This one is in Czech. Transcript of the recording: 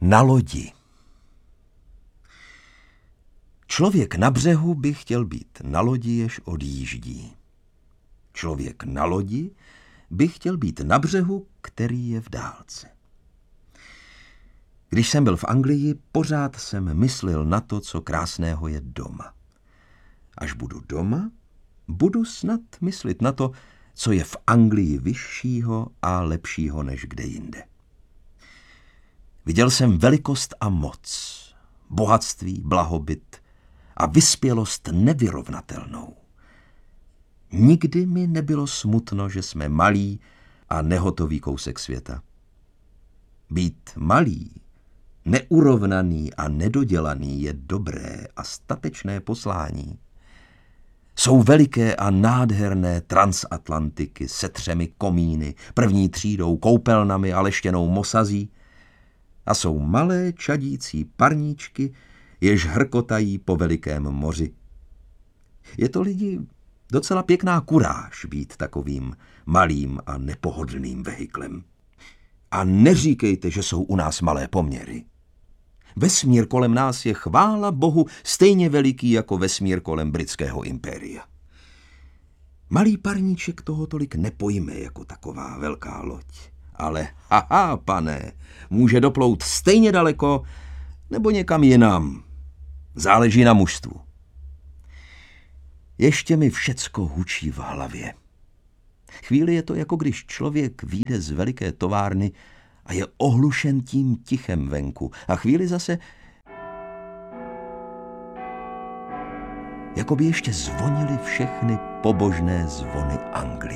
Na lodi. Člověk na břehu by chtěl být na lodi, jež odjíždí. Člověk na lodi by chtěl být na břehu, který je v dálce. Když jsem byl v Anglii, pořád jsem myslel na to, co krásného je doma. Až budu doma, budu snad myslit na to, co je v Anglii vyššího a lepšího než kde jinde. Viděl jsem velikost a moc, bohatství, blahobyt a vyspělost nevyrovnatelnou. Nikdy mi nebylo smutno, že jsme malí a nehotový kousek světa. Být malý, neurovnaný a nedodělaný je dobré a statečné poslání. Jsou veliké a nádherné transatlantiky se 3 komíny, první třídou, koupelnami a leštěnou mosazí a jsou malé čadící parníčky, jež hrkotají po velikém moři. Je to lidi docela pěkná kuráž být takovým malým a nepohodlným vehiklem. A neříkejte, že jsou u nás malé poměry. Vesmír kolem nás je, chvála Bohu, stejně veliký jako vesmír kolem britského impéria. Malý parníček toho tolik nepojme jako taková velká loď. Ale haha, pane, může doplout stejně daleko nebo někam jinam. Záleží na mužstvu. Ještě mi všecko hučí v hlavě. Chvíli je to, jako když člověk vyjde z veliké továrny a je ohlušen tím tichem venku. A chvíli zase, jako by ještě zvonily všechny pobožné zvony Anglie.